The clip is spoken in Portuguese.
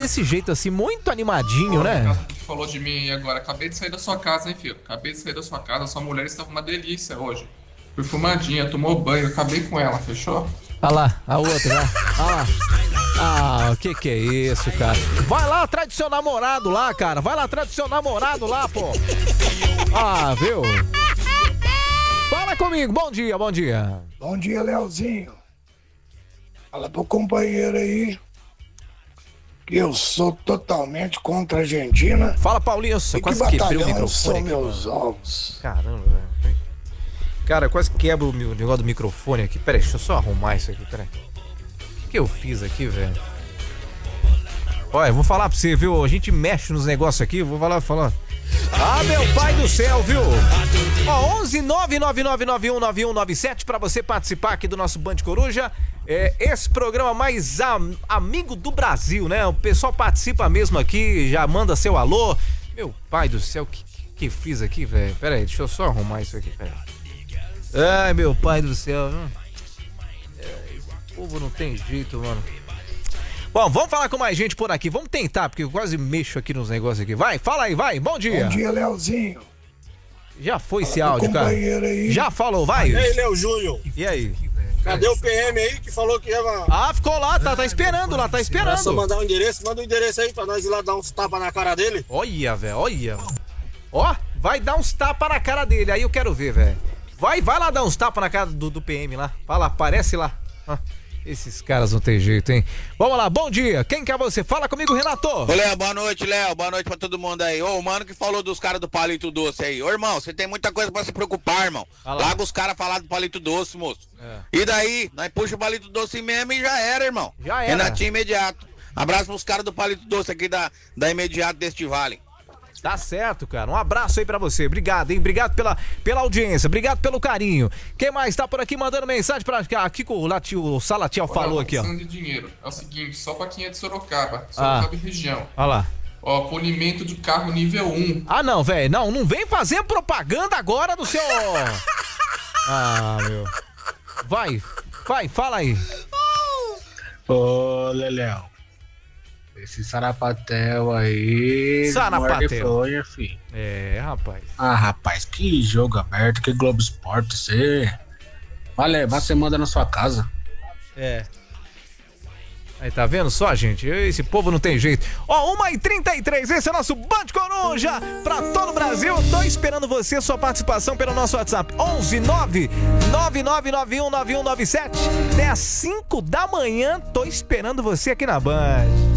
desse jeito assim, muito animadinho, né? Tu falou de mim aí agora. Acabei de sair da sua casa, hein, filho? Acabei de sair da sua casa. Sua mulher estava uma delícia hoje. Perfumadinha, tomou banho. Acabei com ela, fechou? Olha lá, a outra, né? Olha lá. Ah, o que é isso, cara? Vai lá atrás do seu namorado lá, cara. Vai lá atrás do seu namorado lá, pô. Ah, viu? Fala comigo. Bom dia, bom dia. Bom dia, Leozinho. Fala pro companheiro aí que eu sou totalmente contra a Argentina. Fala, Paulinho. Eu quase quebrei o microfone são aqui, meus ovos. Caramba, velho. Cara, eu quase quebro o negócio do microfone aqui. Pera aí, deixa eu só arrumar isso aqui, pera aí. O que eu fiz aqui, velho? Olha, eu vou falar pra você, viu? A gente mexe nos negócios aqui, vou falar. Ah, meu pai do céu, viu? Ó, 11999919197 pra você participar aqui do nosso Band Coruja. Esse programa mais amigo do Brasil, né? O pessoal participa mesmo aqui, já manda seu alô. Meu pai do céu, o que fiz aqui, velho? Pera aí, deixa eu só arrumar isso aqui, pera aí. Ai, meu pai do céu, esse povo não tem jeito, mano. Bom, vamos falar com mais gente por aqui. Vamos tentar, porque eu quase mexo aqui nos negócios aqui. Vai, fala aí, vai. Bom dia. Bom dia, Leozinho. Já foi esse áudio, cara. Aí. Já falou, vai. E aí, Léo Júnior? E aí? Cadê o PM aí que falou que ia... Ah, ficou lá, tá esperando lá, tá esperando. É só mandar o endereço, manda o endereço aí pra nós ir lá dar uns tapas na cara dele. Olha, velho, olha. Ó, vai dar uns tapas na cara dele, aí eu quero ver, velho. Vai lá dar uns tapas na cara do PM lá. Vai lá, aparece lá. Esses caras não tem jeito, hein? Vamos lá, bom dia. Quem que é você? Fala comigo, Renato. Ô, Léo, boa noite, Léo. Boa noite pra todo mundo aí. Ô, o mano que falou dos caras do palito doce aí. Ô, irmão, você tem muita coisa pra se preocupar, irmão. Larga os caras falar do palito doce, moço. E daí? Nós puxa o palito doce mesmo e já era, irmão. Já era. Renatinho imediato. Abraço pros caras do palito doce aqui da Imediato deste vale. Tá certo, cara. Um abraço aí pra você. Obrigado, hein? Obrigado pela audiência. Obrigado pelo carinho. Quem mais tá por aqui mandando mensagem pra cá? Aqui que o Salatiel falou aqui, ó. De dinheiro. É o seguinte, só pra quem é de Sorocaba e região. Olha lá. Ó, polimento de carro nível 1. Ah, não, velho. Não vem fazer propaganda agora do seu... Ah, meu. Vai, fala aí. Ô, Leléo. Esse Sarapatel aí... Sarapatel. Filho. Rapaz. Ah, rapaz, que jogo aberto, que Globo Esporte, você... Vai levar, você manda na sua casa. Aí, tá vendo só, gente? Esse povo não tem jeito. Ó, 1h33, esse é o nosso Band Coruja pra todo o Brasil. Tô esperando você, sua participação pelo nosso WhatsApp. 11999919197. Até às 5 da manhã, tô esperando você aqui na Band.